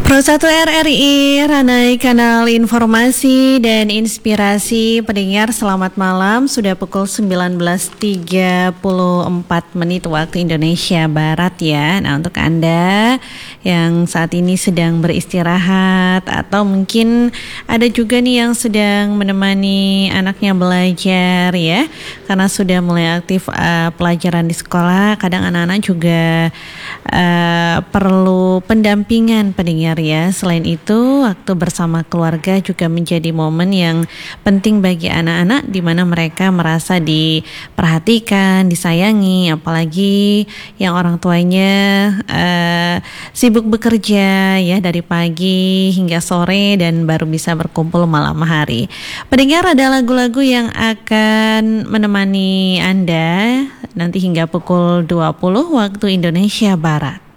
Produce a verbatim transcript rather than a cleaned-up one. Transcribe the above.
Pro satu R R I, Ranai Kanal Informasi dan Inspirasi. Pendengar selamat malam, sudah pukul sembilan belas tiga puluh empat menit waktu Indonesia Barat ya. Nah, untuk Anda yang saat ini sedang beristirahat atau mungkin ada juga nih yang sedang menemani anaknya belajar ya, karena sudah mulai aktif uh, pelajaran di sekolah. Kadang anak-anak juga uh, perlu pendampingan pendengar ya. Selain itu, waktu bersama keluarga juga menjadi momen yang penting bagi anak-anak, di mana mereka merasa diperhatikan, disayangi, apalagi yang orang tuanya uh, sibuk bekerja ya dari pagi hingga sore dan baru bisa berkumpul malam hari. Pendengar, ada lagu-lagu yang akan menemani Anda nanti hingga pukul dua puluh waktu Indonesia Barat.